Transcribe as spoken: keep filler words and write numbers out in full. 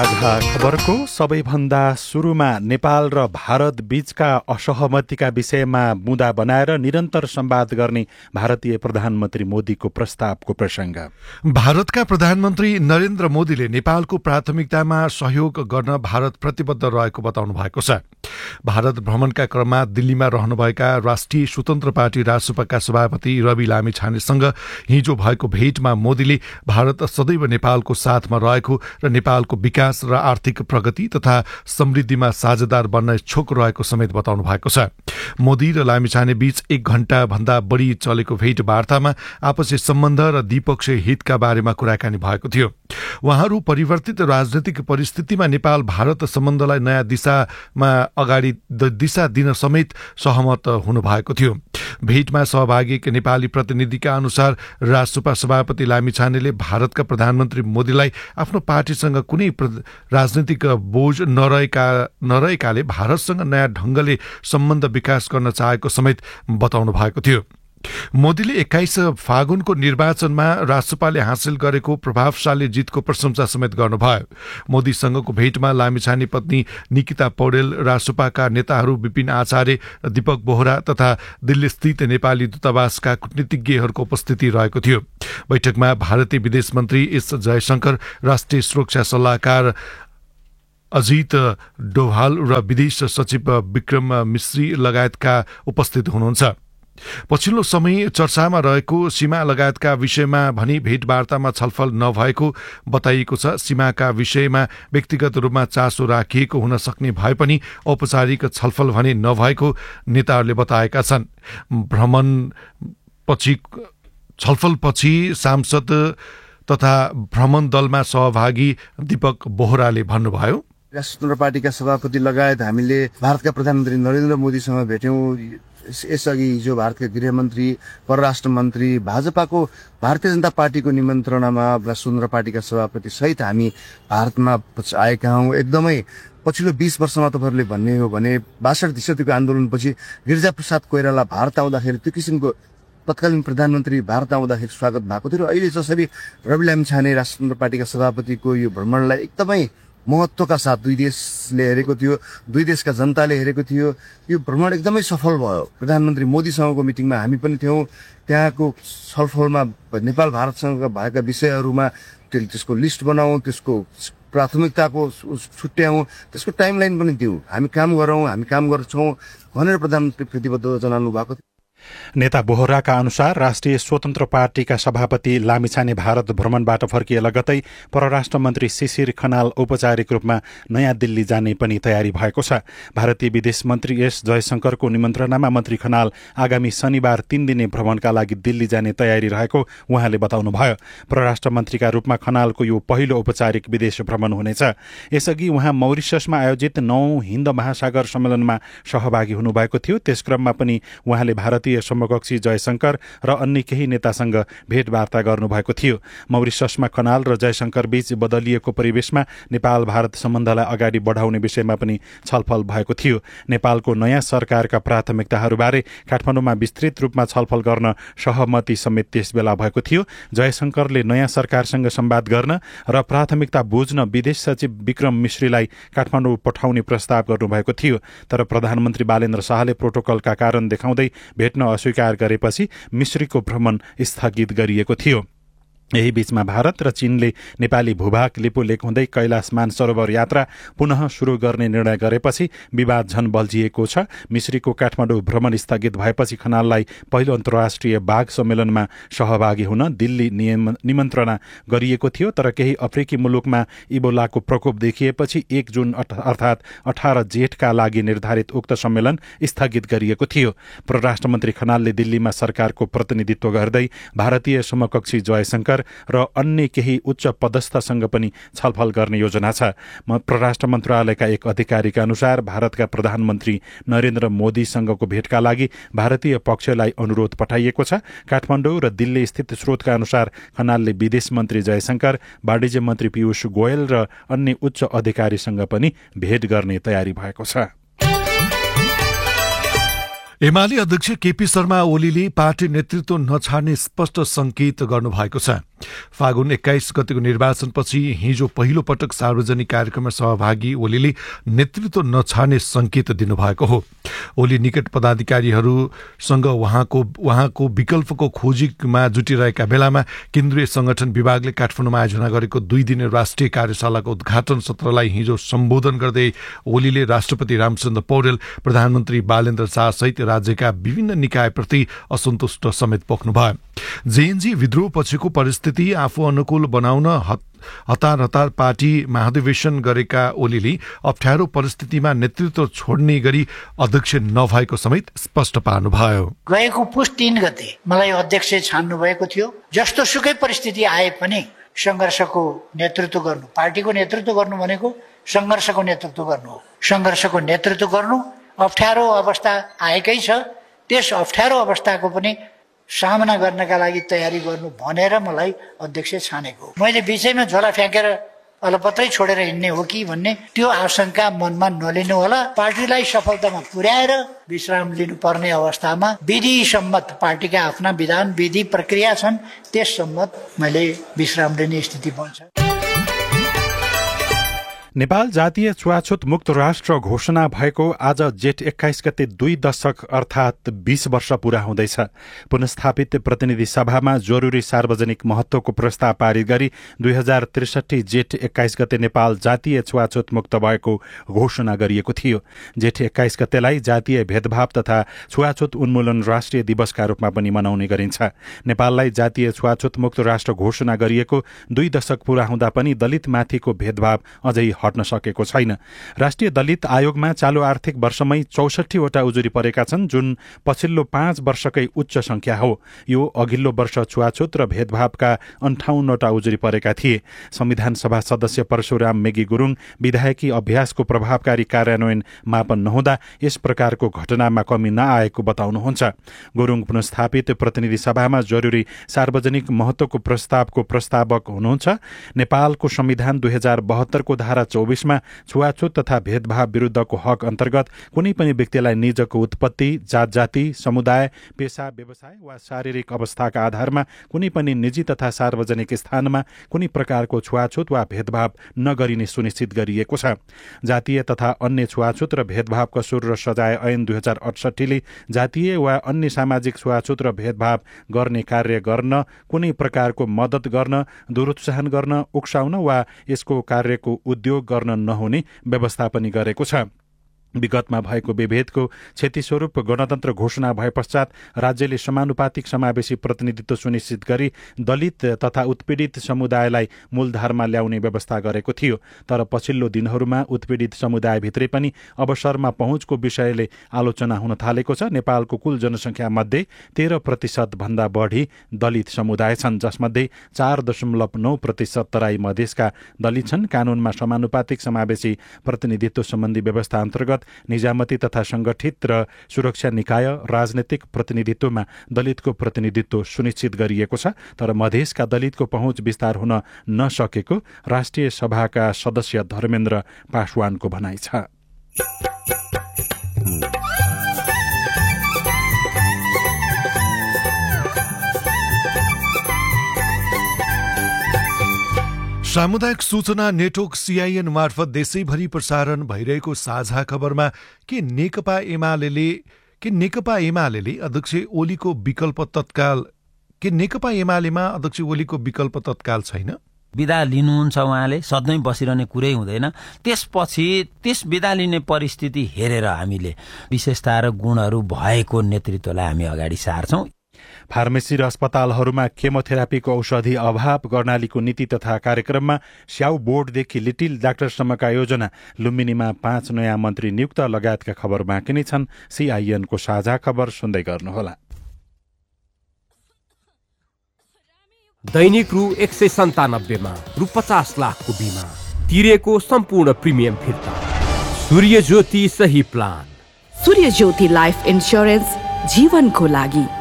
साझा खबरको सबैभन्दा सुरुमा नेपाल र भारत बीचका असहमतिका विषयमा मुद्दा बनाएर निरन्तर संवाद गर्ने भारतीय प्रधानमन्त्री मोदीको प्रस्तावको प्रसंग। भारतका प्रधानमन्त्री नरेन्द्र मोदीले नेपालको प्राथमिकतामा सहयोग गर्न भारत प्रतिबद्ध रहेको बताउनु भएको छ। भारत भ्रमणका क्रममा दिल्लीमा रहनुभएका राष्ट्रिय स्वतन्त्र पार्टी रासपाका सभापति रवि लामिछानेसँग हिजो भएको भेटमा मोदीले भारत सदैव नेपालको साथमा रहेको र नेपालको विकास र आर्थिक प्रगति तथा समृद्धिमा साझेदार बन्न इच्छुक रहेको समेत बताउनु भएको छ। मोदी र लामिछाने बीच एक घण्टा भन्दा बढ़ी चलेको भेटवार्तामा आपसी सम्बन्ध र द्विपक्षीय हितका बारेमा कुराकानी भएको थियो। उहाँहरू परिवर्तित राजनैतिक परिस्थितिमा नेपाल भारत सम्बन्धलाई नयाँ दिशामा अगाडि दिशा दिन समेत सहमत हुनुभएको थियो। भेटमा सहभागी नेपाली प्रतिनिधिका अनुसार रासपा सभापति लामिछानेले भारतका प्रधानमन्त्री मोदीलाई आफ्नो पार्टीसँग कुनै राजनैतिक बोझ नरहेका नरहेकाले भारतसँग नयाँ ढंगले सम्बन्ध विकास गर्न चाहेको समेत बताउनु भएको थियो। मोदीले एक्काइस फागुनको निर्वाचनमा रासपाले हासिल गरेको प्रभावशाली जितको प्रशंसा समेत गर्नुभयो। मोदीसँगको भेटमा लामिछाने पत्नी निकिता पौडेल, रासपाका नेताहरू विपिन आचार्य, दीपक बोहरा तथा दिल्ली स्थित नेपाली दूतावासका कूटनीतिज्ञहरूको उपस्थिति रहेको थियो। बैठकमा भारतीय विदेश मन्त्री एस जयशंकर, राष्ट्रिय सुरक्षा सल्लाहकार अजित डोभाल र विदेश सचिव विक्रम मिश्री लगायतका उपस्थित हुनुहुन्छ। पछिल्लो समय चर्चामा रहेको सीमा लगायतका विषयमा भनी भेटवार्तामा छलफल नभएको बताइएको छ। सीमाका विषयमा व्यक्तिगत रूपमा चासो राखिएको हुन सक्ने भए पनि औपचारिक छलफल भने नभएको नेताहरूले बताएका छन्। भ्रमणपछि छलफलपछि सांसद तथा भ्रमण दलमा सहभागी दीपक बोहराले भन्नुभयो, राष्ट्रिय पार्टीका सभापति लगायत हामीले भारतका प्रधानमन्त्री नरेन्द्र मोदीसँग भेट्यौं। यसअघि हिजो भारतका गृहमन्त्री, परराष्ट्र मन्त्री, भाजपाको भारतीय जनता पार्टीको निमन्त्रणामा राष्ट्रिय पार्टीका सभापति सहित हामी भारतमा आएका हौं। एकदमै पछिल्लो बीस वर्षमा तपाईँहरूले भन्ने हो भने बासठ त्रिसठीको आन्दोलनपछि गिरिजाप्रसाद कोइराला भारत आउँदाखेरि त्यो किसिमको तत्कालीन प्रधानमन्त्री भारत आउँदाखेरि स्वागत भएको थियो। र अहिले जसरी रवि लामिछाने राष्ट्रिय पार्टीका सभापतिको यो भ्रमणलाई एकदमै महत्वका साथ दुई देशले हेरेको थियो, दुई देशका जनताले हेरेको थियो। यो भ्रमण एकदमै सफल भयो। प्रधानमन्त्री मोदीसँगको मिटिङमा हामी पनि थियौं। त्यहाँको छलफलमा नेपाल भारतसँग भएका विषयहरूमा त्यसको लिस्ट बनाऊ, त्यसको प्राथमिकताको छुट्याउँ, त्यसको टाइमलाइन पनि दिउँ। हामी काम गरौँ, हामी काम गर्छौँ भनेर प्रधानमन्त्री प्रतिबद्धता जनाउनु भएको थियो। नेता बोहराका अनुसार राष्ट्रिय स्वतन्त्र पार्टीका सभापति लामिछाने भारत भ्रमणबाट फर्किए लगतै परराष्ट्र मन्त्री शिशिर खनाल औपचारिक रूपमा नयाँ दिल्ली जाने पनि तयारी भएको छ। भारतीय विदेश मन्त्री एस जयशंकरको निमन्त्रणामा मन्त्री खनाल आगामी शनिबार तीन दिने भ्रमणका लागि दिल्ली जाने तयारी रहेको उहाँले बताउनुभयो। परराष्ट्र मन्त्रीका रूपमा खनालको यो पहिलो औपचारिक विदेश भ्रमण हुनेछ। यसअघि उहाँ मौरिससमा आयोजित नौ हिन्द महासागर सम्मेलनमा सहभागी हुनुभएको थियो। त्यस क्रममा पनि उहाँले भारतीय समकक्षी जयशंकर र अन्य केही नेतासँग भेटवार्ता गर्नुभएको थियो। मौरिससमा खनाल र जयशंकर बीच बदलिएको परिवेशमा नेपाल भारत सम्बन्धलाई अगाडि बढाउने विषयमा पनि छलफल भएको थियो। नेपालको नयाँ सरकारका प्राथमिकताहरूबारे काठमाडौँमा विस्तृत रूपमा छलफल गर्न सहमति समेत त्यसबेला भएको थियो। जयशंकरले नयाँ सरकारसँग संवाद गर्न र प्राथमिकता बुझ्न विदेश सचिव विक्रम मिश्रीलाई काठमाडौँ पठाउने प्रस्ताव गर्नुभएको थियो। तर प्रधानमन्त्री बालेन्द्र शाहले प्रोटोकलका कारण देखाउँदै भेट्न अस्वीकार गरेपछि मिश्रीको भ्रमण स्थगित गरिएको थियो। यही बीचमा भारत र चीनले नेपाली भूभाग लिपुलेक हुँदै कैलाश मानसरोवर यात्रा पुनः शुरू गर्ने निर्णय गरेपछि विवाद झन बल्झिएको छ। मिश्रीको काठमाडौँ भ्रमण स्थगित भएपछि खनाललाई पहिलो अन्तर्राष्ट्रिय बाघ सम्मेलनमा सहभागी हुन दिल्ली निमन्त्रणा गरिएको थियो। तर केही अफ्रिकी मुलुकमा इबोलाको प्रकोप देखिएपछि एक जुन अर्थात् अठार जेठका लागि निर्धारित उक्त सम्मेलन स्थगित गरिएको थियो। परराष्ट्र मन्त्री खनालले दिल्लीमा सरकारको प्रतिनिधित्व गर्दै भारतीय समकक्षी जयशंकर र अन्य केही उच्च पदस्थसँग पनि छलफल गर्ने योजना छ। परराष्ट्र मन्त्रालयका एक अधिकारीका अनुसार भारतका प्रधानमन्त्री नरेन्द्र मोदीसँगको भेटका लागि भारतीय पक्षलाई अनुरोध पठाइएको छ। काठमाडौँ र दिल्ली स्थित स्रोतका अनुसार खनालले विदेश मन्त्री जयशंकर, वाणिज्य मन्त्री पीयूष गोयल र अन्य उच्च अधिकारीसँग पनि भेट गर्ने तयारी भएको छ। एमाले अध्यक्ष केपी शर्मा ओलीले पार्टी नेतृत्व नछाड्ने स्पष्ट संकेत गर्नुभएको छ। फागुन एक्काइस गतेको निर्वाचनपछि हिजो पहिलो पटक सार्वजनिक कार्यक्रममा सहभागी ओलीले नेतृत्व नछाड्ने संकेत दिनुभएको हो। ओली निकट पदाधिकारीहरूसँग उहाँको उहाँको विकल्पको खोजीमा जुटिरहेका बेलामा केन्द्रीय संगठन विभागले काठमाडौँमा आयोजना गरेको दुई दिने राष्ट्रिय कार्यशालाको उद्घाटन सत्रलाई हिजो सम्बोधन गर्दै ओलीले राष्ट्रपति रामचन्द्र पौडेल, प्रधानमन्त्री बालेन्द्र शाह सहित राज्यका विभिन्न निकायप्रति असन्तुष्ट समेत पोख्नुभयो। जेएनजी विद्रोह पछिको परिस्थिति आफू अनुकूल बनाउन हतार हतार पार्टी महाधिवेशन गरेका ओलीले अप्ठ्यारो परिस्थितिमा नेतृत्व छोड्ने गरी अध्यक्ष नभएको समेत स्पष्ट पार्नुभयो। गएको पुस तीन गते मलाई अध्यक्ष छान्नु भएको थियो। जस्तो सुकै परिस्थिति आए पनि संघर्षको नेतृत्व गर्नु, पार्टीको नेतृत्व गर्नु भनेको संघर्षको नेतृत्व गर्नु हो। संघर्षको नेतृत्व गर्नु, अप्ठ्यारो अवस्था आएकै छ, त्यस अप्ठ्यारो अवस्थाको पनि सामना गर्नका लागि तयारी गर्नु भनेर मलाई अध्यक्ष छानेको। मैले बिचैमा झोला फ्याँकेर अलपत्रै छोडेर हिँड्ने हो कि भन्ने त्यो आशंका मनमा नलिनु होला। पार्टीलाई सफलतामा पुर्याएर विश्राम लिनुपर्ने अवस्थामा विधि सम्मत पार्टीका आफ्ना विधान विधि प्रक्रिया छन्, त्यस सम्मत मैले विश्राम लिने स्थिति बन्छ। नेपाल जातीय छुवाछुत मुक्त राष्ट्र घोषणा भएको आज जेठ एक्काइस गते दुई दशक अर्थात बीस वर्ष पूरा हुँदैछ। पुनस्थापित प्रतिनिधि सभामा जरुरी सार्वजनिक महत्वको प्रस्ताव पारित गरी दुई हजार त्रिसठी जेठ एक्काइस गते नेपाल जातीय छुवाछुत मुक्त भएको घोषणा गरिएको थियो। जेठ एक्काइस गतेलाई जातीय भेदभाव तथा छुवाछुत उन्मूलन राष्ट्रिय दिवसका रूपमा पनि मनाउने गरिन्छ। नेपाललाई जातीय छुवाछुत मुक्त राष्ट्र घोषणा गरिएको दुई दशक पूरा हुँदा पनि दलितमाथिको भेदभाव अझै हट्न सकेको छैन। राष्ट्रिय दलित आयोगमा चालु आर्थिक वर्षमै चौसठीवटा उजुरी परेका छन्, जुन पछिल्लो पाँच वर्षकै उच्च संख्या हो। यो अघिल्लो वर्ष छुवाछुत र भेदभावका अन्ठाउन्नवटा उजुरी परेका थिए। संविधान सभा सदस्य परशुराम मेगी गुरुङ विधायकी अभ्यासको प्रभावकारी कार्यान्वयन मापन नहुँदा यस प्रकारको घटनामा कमी नआएको बताउनुहुन्छ। गुरुङ पुनस्थापित प्रतिनिधि सभामा जरुरी सार्वजनिक महत्वको प्रस्तावको प्रस्तावक हुनुहुन्छ। नेपालको संविधान दुई हजार बहत्तरको धारा चौबिसमा छुवाछुत तथा भेदभाव विरुद्धको हक अन्तर्गत कुनै पनि व्यक्तिलाई निजको उत्पत्ति, जात जाति, समुदाय, पेशा, व्यवसाय वा शारीरिक अवस्थाका आधारमा कुनै पनि निजी तथा सार्वजनिक स्थानमा कुनै प्रकारको छुवाछुत वा भेदभाव नगरिने सुनिश्चित गरिएको छ। जातीय तथा अन्य छुवाछुत र भेदभाव कसुर र सजाय ऐन दुई हजार अठसट्ठीले जातीय वा अन्य सामाजिक छुवाछुत र भेदभाव गर्ने कार्य गर्न, कुनै प्रकारको मद्दत गर्न, दुरुत्साहन गर्न, उक्साउन वा यसको कार्यको उद्योग गर्न नहुने व्यवस्था पनि गरेको छ। विगतमा भएको विभेदको क्षतिस्वरूप गणतन्त्र घोषणा भए पश्चात राज्यले समानुपातिक समावेशी प्रतिनिधित्व सुनिश्चित गरी दलित तथा उत्पीडित समुदायलाई मूलधारमा ल्याउने व्यवस्था गरेको थियो। तर पछिल्लो दिनहरूमा उत्पीडित समुदायभित्रै पनि अवसरमा पहुँचको विषयले आलोचना हुन थालेको छ। नेपालको कुल जनसङ्ख्या मध्ये तेह्र प्रतिशत भन्दा बढी दलित समुदाय छन्, जसमध्ये चार दशमलव नौ प्रतिशत तराई मधेसका दलित छन्। कानूनमा समानुपातिक समावेशी प्रतिनिधित्व सम्बन्धी व्यवस्था अन्तर्गत निजामती तथा संगठित र सुरक्षा निकाय राजनैतिक प्रतिनिधित्वमा दलितको प्रतिनिधित्व सुनिश्चित गरिएको छ। तर मधेसका दलितको पहुँच विस्तार हुन नसकेको राष्ट्रिय सभाका सदस्य धर्मेन्द्र पासवानको भनाइ छ। सामुदायिक सूचना नेटवर्क सीआईएन मार्फत देशैभरि प्रसारण भइरहेको साझा खबरमा के नेकपा एमाले के नेकपा एमाले अध्यक्ष ओलीको विकल्प तत्काल के नेकपा एमालेमा अध्यक्ष ओलीको विकल्प तत्काल छैन? विदा लिनुहुन्छ उहाँले, सधैँ बसिरहने कुरै हुँदैन। त्यसपछि त्यस विदा लिने परिस्थिति हेरेर हामीले विशेषता र गुणहरू भएको नेतृत्वलाई हामी अगाडि सार्छौं। फार्मेसी र अस्पतालहरूमा केमोथेरापीको औषधि अभाव, कर्णालीको नीति तथा कार्यक्रममा स्याउ बोर्डदेखि लिटिल डाक्टरसम्मका योजना, लुम्बिनीमा पाँच नयाँ मन्त्री नियुक्त लगायतका खबर बाँकी नै छन्। सीआईएनको साझा खबर सुन्दै गर्नुहोला। दैनिक रु एक सय सन्तानब्बेमा रु पचास लाखको बिमा तिरेको सम्पूर्ण प्रिमियम फिर्ता। सूर्य ज्योति सही प्लान। सूर्य ज्योति लाइफ इन्स्योरेन्स जीवनको लागि।